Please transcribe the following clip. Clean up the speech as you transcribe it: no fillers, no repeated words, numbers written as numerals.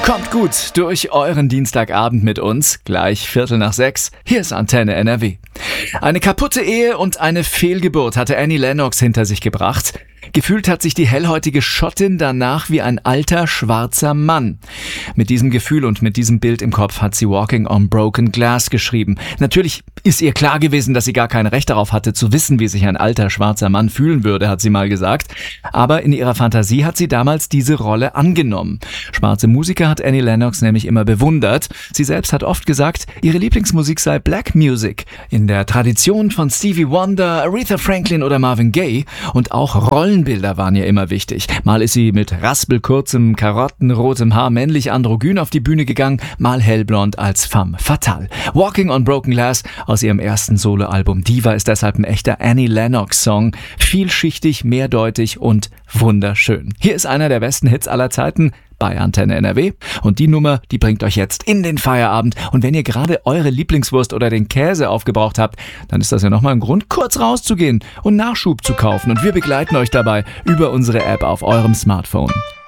Kommt gut durch euren Dienstagabend mit uns. Gleich 5:45. Hier ist Antenne NRW. Eine kaputte Ehe und eine Fehlgeburt hatte Annie Lennox hinter sich gebracht. Gefühlt hat sich die hellhäutige Schottin danach wie ein alter, schwarzer Mann. Mit diesem Gefühl und mit diesem Bild im Kopf hat sie Walking on Broken Glass geschrieben. Natürlich ist ihr klar gewesen, dass sie gar kein Recht darauf hatte, zu wissen, wie sich ein alter, schwarzer Mann fühlen würde, hat sie mal gesagt. Aber in ihrer Fantasie hat sie damals diese Rolle angenommen. Schwarze Musiker hat Annie Lennox nämlich immer bewundert. Sie selbst hat oft gesagt, ihre Lieblingsmusik sei Black Music. In der Tradition von Stevie Wonder, Aretha Franklin oder Marvin Gaye. Und auch Rollenbilder waren ja immer wichtig. Mal ist sie mit raspelkurzem, karottenrotem Haar männlich androgyn auf die Bühne gegangen, mal hellblond als femme fatale. Walking on Broken Glass aus ihrem ersten Soloalbum Diva ist deshalb ein echter Annie Lennox-Song. Vielschichtig, mehrdeutig und wunderschön. Hier ist einer der besten Hits aller Zeiten bei Antenne NRW. Und die Nummer, die bringt euch jetzt in den Feierabend. Und wenn ihr gerade eure Lieblingswurst oder den Käse aufgebraucht habt, dann ist das ja nochmal ein Grund, kurz rauszugehen und Nachschub zu kaufen. Und wir begleiten euch dabei über unsere App auf eurem Smartphone.